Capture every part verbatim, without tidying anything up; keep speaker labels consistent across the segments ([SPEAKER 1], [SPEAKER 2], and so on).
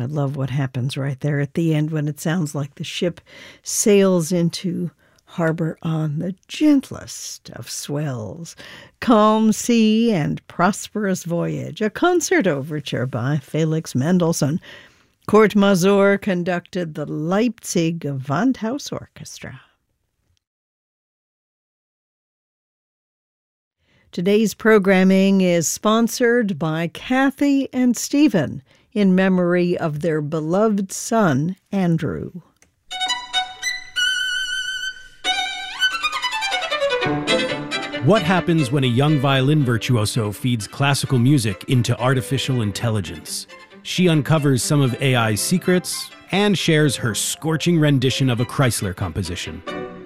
[SPEAKER 1] I love what happens right there at the end when it sounds like the ship sails into harbor on the gentlest of swells. Calm sea and prosperous voyage, a concert overture by Felix Mendelssohn. Kurt Masur conducted the Leipzig Gewandhaus Orchestra. Today's programming is sponsored by Kathy and Stephen in memory of their beloved son, Andrew.
[SPEAKER 2] What happens when a young violin virtuoso feeds classical music into artificial intelligence? She uncovers some of A I's secrets and shares her scorching rendition of a Chrysler composition.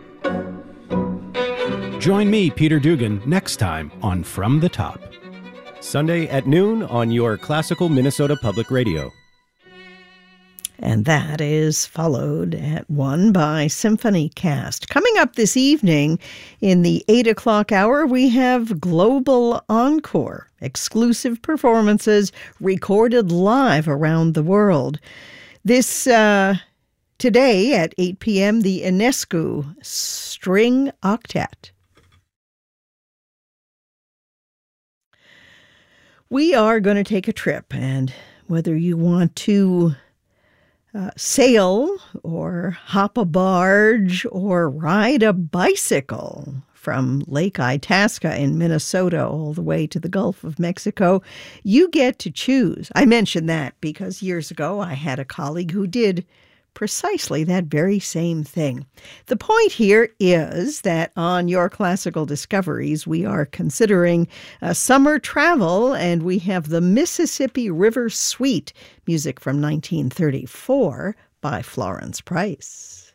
[SPEAKER 2] Join me, Peter Dugan, next time on From the Top.
[SPEAKER 3] Sunday at noon on your Classical Minnesota Public Radio.
[SPEAKER 1] And that is followed at one by Symphony Cast. Coming up this evening in the eight o'clock hour, we have Global Encore, exclusive performances recorded live around the world. This uh, today at eight p.m., the Enescu String Octet. We are going to take a trip, and whether you want to uh, sail or hop a barge or ride a bicycle from Lake Itasca in Minnesota all the way to the Gulf of Mexico, you get to choose. I mention that because years ago I had a colleague who did precisely that very same thing. The point here is that on Your Classical Discoveries, we are considering a summer travel, and we have the Mississippi River Suite, music from nineteen thirty-four by Florence Price.